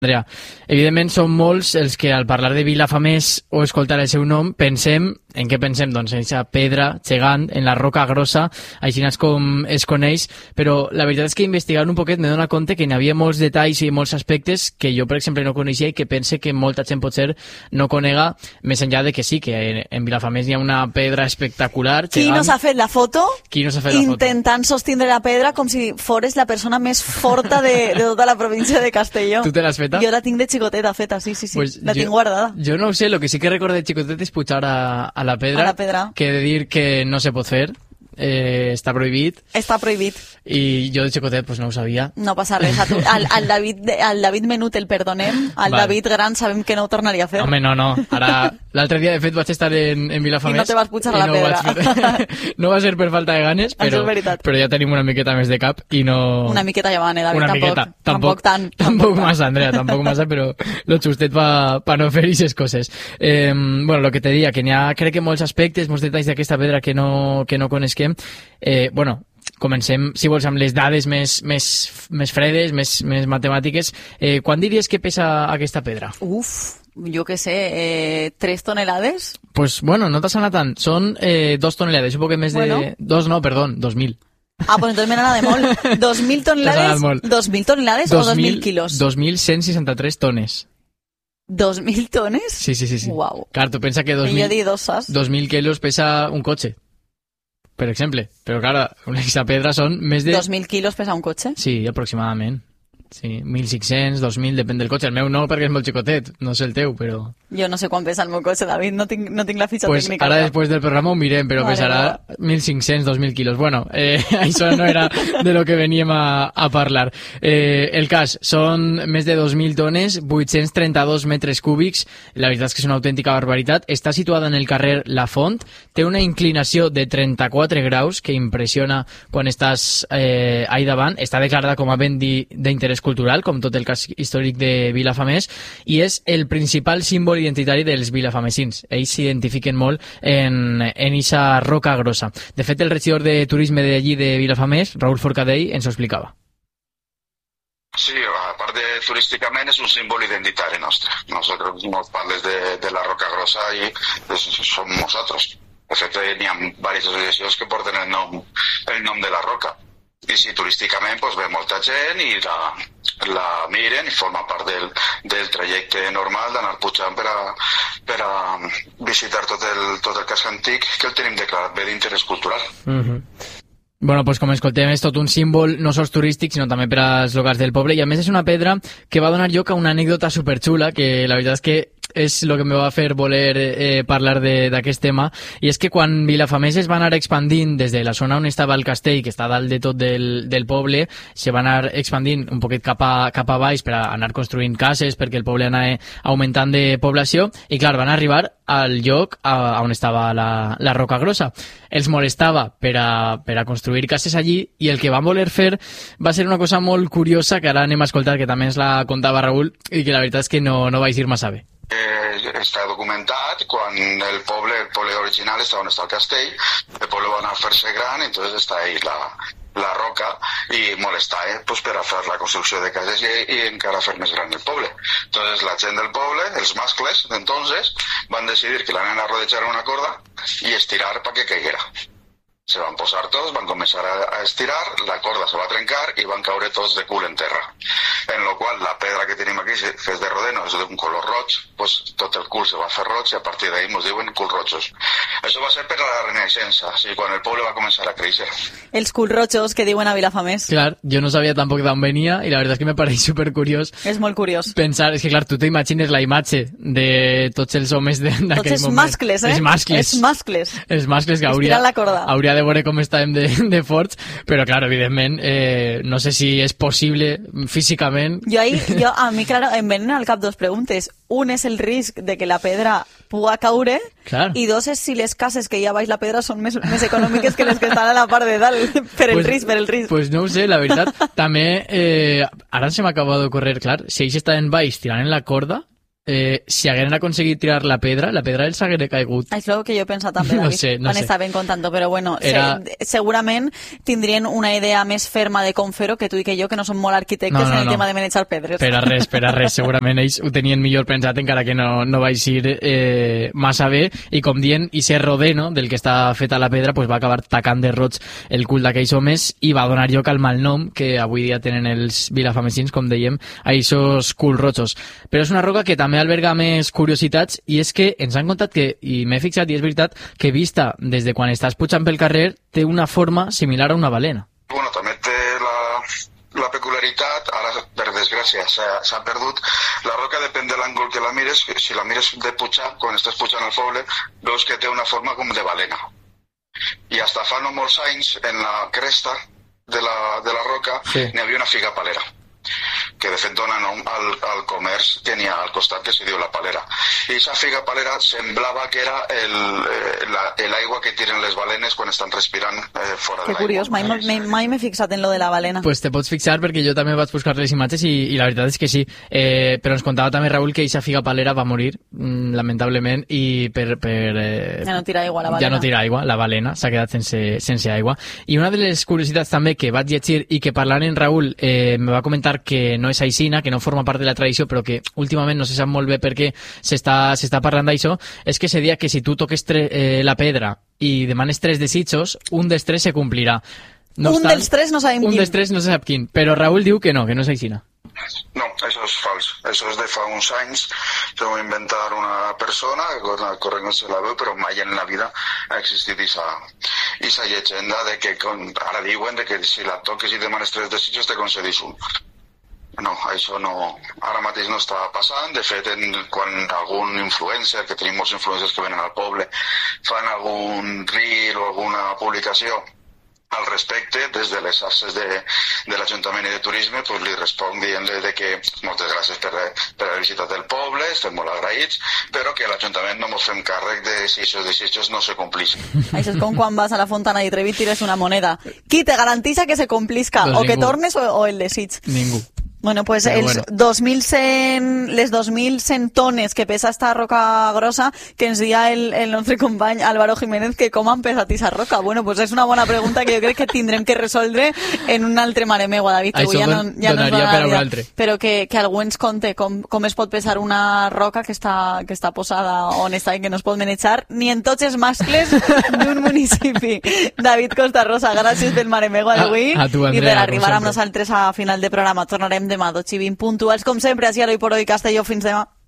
Andrea, evidentment són molts els que al parlar de Vilafamés o escoltar el seu nom pensem, en què pensem? Doncs en aquesta pedra gegant, en la roca grossa, així com es coneix, però la veritat és que investigant un poquet me dono compte que n'hi havia molts detalls i molts aspectes que jo, per exemple, no coneixia i que pense que molta gent potser no conega, més enllà de que sí, que en Vilafamés hi ha una pedra espectacular. Qui gegant. no s'ha fet la foto? Qui no s'ha fet la foto? Intentant sostindre la pedra com si fores la persona més forta de tota la província de Castelló. Tu te l'has fet? Jo la tinc de xicoteta feta, sí. Pues la tinc guardada. Jo no ho sé, el que sí que recordo de xicotet és pujar a la pedra. A la pedra. Que he de dir que no se pot fer. Està prohibit. Està prohibit. I jo de xicotet pues, no ho sabia. No passa res. Al David Menut el perdonem, al David Gran sabem que no ho tornaria a fer. Home, no. Ara, l'altre dia, de fet, vaig estar en Vilafamés. I no te vas pujar a la pedra. No va ser per falta de ganes, però ja tenim una miqueta més de cap i no... Una miqueta ja va, David, una miqueta. Tampoc tant. Tampoc massa, Andrea, tampoc massa, però lo justet pa no fer aquestes coses. Bueno, lo que te deia, que n'hi ha, crec que molts aspectes, molts detalls d'aquesta pedra que no coneixem. Bueno, comencem, si vols, amb les dades més fredes, més matemàtiques. Quan diries que pesa aquesta pedra? Uf, jo què sé, 3 tonelades? Pues bueno, no t'ha sonat tant. Són 2 tonelades, un poc més de... Bueno. 2.000. Ah, pues entonces me nada de molt. 2.000 tonelades? 2.000 tonelades o 2.000 quilos? 2.163 tones. 2.000 tones? Sí. Uau. Clar, tu pensa que 2.000 quilos pesa un cotxe, per exemple. Però, clar, aquesta pedra són més de... 2.000 quilos pesa un cotxe? Sí, aproximadament. Sí, 1.500, 2.000, depèn del cotxe. El meu no, perquè és molt xicotet, no sé el teu, però... Jo no sé quan pesa el meu cotxe, David, no tinc la fitxa tècnica. Ara, després del programa ho mirem, però pesarà 1.500, 2.000 quilos. Bueno, això no era de lo que veníem a parlar. El cas, són més de 2.000 tones, 832 metres cúbics, la veritat és que és una autèntica barbaritat. Està situada en el carrer La Font, té una inclinació de 34 graus, que impressiona quan estàs ahí davant. Està declarada com a bé d'interès cultural, com tot el cas històric de Vilafamés, i és el principal símbol identitari dels vilafamesins. Ells s'identifiquen molt en eixa roca grossa. De fet, el regidor de turisme d'allí de Vilafamés, Raúl Forcadell, ens ho explicava. Sí, a part de turísticament és un símbol identitari nostre. Nosotros nos parles de la roca grossa i som nosaltres. De fet, n'hi ha diverses associacions que porten el nom de la roca. I sí, turísticament pues, ve molta gent i la miren i forma part del trajecte normal d'anar pujant per a visitar tot el casc antic, que el tenim declarat bé d'interès cultural. Bueno, pues com escoltem, és tot un símbol no sols turístic, sinó també per als locals del poble, i a més és una pedra que va donar lloc a una anècdota superxula, que la veritat és que és el que me va fer voler parlar d'aquest tema, i és que quan Vilafamés es va anar expandint des de la zona on estava el castell, que està dalt de tot del poble, se va anar expandint un poquet cap a baix per a anar construint cases, perquè el poble anava augmentant de població, i clar, van arribar al lloc on estava la roca grossa. Els molestava per a construir cases allí, i el que van voler fer va ser una cosa molt curiosa, que ara anem a escoltar, que també ens la contava Raúl, i que la veritat és que no vaig dir massa bé. Està documentat quan el poble original està on està el castell, el poble va anar a fer-se gran, entonces està ahí la roca i molestar pues, per a fer la construcció de cases i encara fer més gran el poble. Entonces la gent del poble, els mascles d'entonces, van decidir que l'anaven a rodejar una corda i estirar perquè caiguera. Se van posar tots, van començar a estirar, la corda se va trencar i van caure tots de cul en terra. En lo qual la pedra que tenim aquí, que és de rodeno, és d'un color roig, pues, tot el cul se va fer roig i a partir d'ahí ens diuen cul rojos. Això va ser per la Renaixença, o sigui, quan el poble va començar a créixer. Els cul rojos que diuen a Vilafamés. Clar, jo no sabia tampoc d'on venia i la veritat és que me pareix supercuriós. És molt curiós. Pensar, és que clar, tu t'imagines la imatge de tots els homes d'aquell moment. Tots els mascles, Els mascles. Els mascles que hauria de veure com estàvem de forts, però clar, evidentment no sé si és possible físicament. A mi, claro, em venen al cap dos preguntes. Un és el risc de que la pedra pugui caure, clar. I dos és si les cases que hi ha baix la pedra són més econòmiques que les que estan a la part de dalt, per el risc. Pues no ho sé, la veritat. També, ara se m'acaba d'ocórrer, clar, si ells estaven baix tirant en la corda, si hagueren aconseguit tirar la pedra els haguera caigut. És el que jo penso també, David, quan estaven contant, però bueno, segurament tindrien una idea més ferma de com fer-ho que tu i que jo, que no som molt arquitectes en el tema de manejar pedres. Per a res, segurament ells ho tenien millor pensat, encara que no va eixir massa bé, i com dient, i ser rodeno del que està feta la pedra, pues va acabar tacant de roig el cul d'aquells homes i va donar lloc al malnom que avui dia tenen els vilafamesins, com dèiem, a aquests culs rojos. Però és una roca que també alberga més curiositats, i és que ens han contat que, i m'he fixat i és veritat, que vista des de quan estàs pujant pel carrer té una forma similar a una balena. Bueno, també té la peculiaritat, ara per desgràcia s'ha perdut, la roca depèn de l'àngol que la mires, si la mires de pujar, quan estàs pujant al poble, veus que té una forma com de balena. I hasta fa no molts anys, en la cresta de la roca, n'hi havia una figa palera, que de fet dona nom al comerç que n'hi ha al costat, que se diu la palera. I aquesta figa palera semblava que era l'aigua que tiren les balenes quan estan respirant fora de l'aigua. Que curiós, mai m'he fixat en lo de la balena. Pues te pots fixar, perquè jo també vaig buscar les imatges i la veritat és que sí. Però ens contava també Raül que aquesta figa palera va morir, lamentablement, i ja no tira aigua la balena. Ja no tira aigua, la balena s'ha quedat sense aigua. I una de les curiositats també que vaig llegir i que parlant en Raül me va comentar que no és aixina, que no forma part de la tradició, però que últimament no se sap molt bé per què s'està parlant d'això, és que se dia que si tu toques la pedra i demanes 3 desitjos, un dels 3 se complirà. Dels 3 no sabem quin. Un dels 3 no se sap quin, però Raül diu que no és aixina. No, això és fals. Això és de fa uns anys que ho va inventar una persona, corregint-se la veu, però mai en la vida ha existit aquesta llegenda de que, ara diuen, de que si la toques i demanes 3 desitjos te concedís un. No, això no, ara mateix no està passant. De fet, quan algun influencer, que tenim molts influencers que venen al poble, fan algun reel o alguna publicació al respecte, des de les xarxes de l'Ajuntament i de Turisme, pues li responc dient-li que moltes gràcies per haver visitat el poble, estem molt agraïts, però que l'Ajuntament no ens fem càrrec de si aquests desitjos no se complixen. Això és com quan vas a la Fontana de Trevi i tires una moneda. Qui te garantitza que se complisca? Pues o ningú. Que tornes o el desig? Ningú. Bueno, pues les 2.100 tones que pesa esta roca grossa, que ens dia el nostre company Álvaro Jiménez, que com han pesat aquesta roca. Bueno, pues és una bona pregunta que jo crec que tindrem que resoldre en un altre mare meu, David, que avui ja no ens va a dar, però que algú ens conte com es pot pesar una roca que està posada on està i que no es pot manejar ni en tots els mascles d'un municipi. David Costa Rosa, gràcies pel mare meu d'avui i per arribar amb nosaltres a final de programa. Tornarem demà, 12:20 puntuals, com sempre, així a l'Oi por Hoy Castelló. Fins demà.